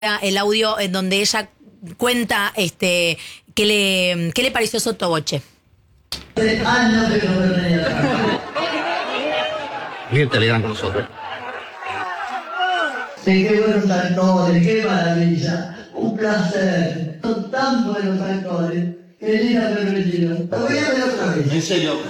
el audio en donde ella cuenta qué le pareció Sottovoce. Años que no me tenía acá. Mirta Legrand con nosotros. Sí, qué buenos actores, qué maravilla. Un placer. Son tan buenos actores. Qué linda Perugino. La voy a ver otra vez. ¿En serio?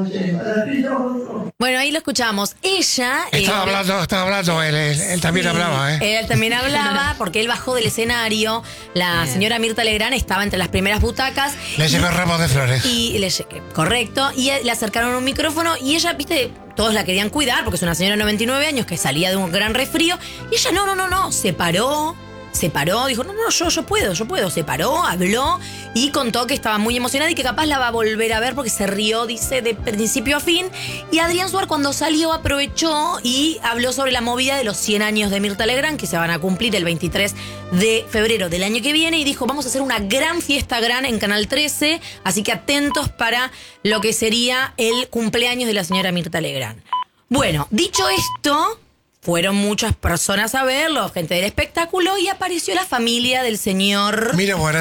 Bueno, ahí lo escuchamos. Ella... Estaba hablando, él también hablaba, ¿eh? Él también hablaba porque él bajó del escenario. La señora Mirta Legrand estaba entre las primeras butacas. Le llevó ramos de flores. Correcto. Y le acercaron un micrófono y ella, viste, todos la querían cuidar porque es una señora de 99 años que salía de un gran resfrío. Y ella no, se paró, dijo, no, yo puedo. Se paró, habló y contó que estaba muy emocionada y que capaz la va a volver a ver porque se rió, dice, de principio a fin. Y Adrián Suar, cuando salió, aprovechó y habló sobre la movida de los 100 años de Mirta Legrand, que se van a cumplir el 23 de febrero del año que viene, y dijo, vamos a hacer una gran fiesta en Canal 13, así que atentos para lo que sería el cumpleaños de la señora Mirta Legrand. Bueno, dicho esto... Fueron muchas personas a verlo, gente del espectáculo, y apareció la familia del señor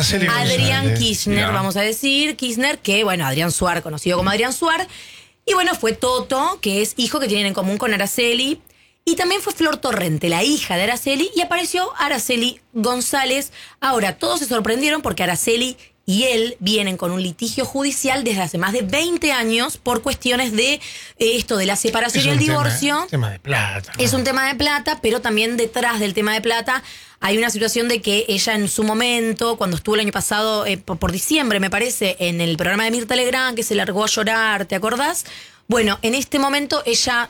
Adrián Kirchner, vamos a decir. Kirchner, que, bueno, Adrián Suar, conocido como Adrián Suar. Y bueno, fue Toto, que es hijo que tienen en común con Araceli. Y también fue Flor Torrente, la hija de Araceli, y apareció Araceli González. Ahora, todos se sorprendieron porque Araceli y él vienen con un litigio judicial desde hace más de 20 años por cuestiones de esto de la separación y el divorcio. Tema de plata. Es un tema de plata, pero también detrás del tema de plata hay una situación de que ella en su momento, cuando estuvo el año pasado, por diciembre me parece, en el programa de Mirta Legrand, que se largó a llorar, ¿te acordás? Bueno, en este momento ella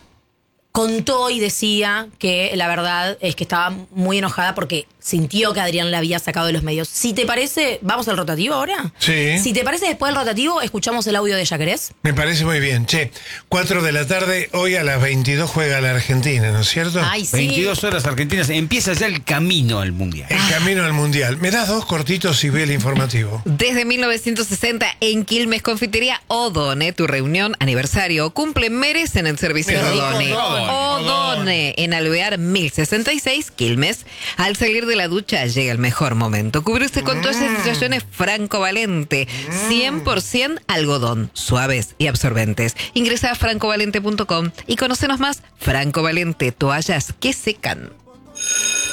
contó y decía que la verdad es que estaba muy enojada porque sintió que Adrián la había sacado de los medios. Si te parece, ¿vamos al rotativo ahora? Sí. Si te parece, después del rotativo, escuchamos el audio de ella, ¿querés? Me parece muy bien. 4 de la tarde, hoy a las 22 juega la Argentina, ¿no es cierto? Ay, sí. 22 horas argentinas, empieza ya el camino al Mundial. El camino al Mundial. ¿Me das 2 cortitos y ve el informativo? Desde 1960 en Quilmes, Confitería Odone, tu reunión, aniversario o cumple merecen el servicio de Odone. Odone, en Alvear 1066, Quilmes. Al salir de la ducha llega el mejor momento. Cubrirse con toallas y situaciones Franco Valente. 100% algodón, suaves y absorbentes. Ingresa a francovalente.com y conócenos más. Franco Valente, toallas que secan.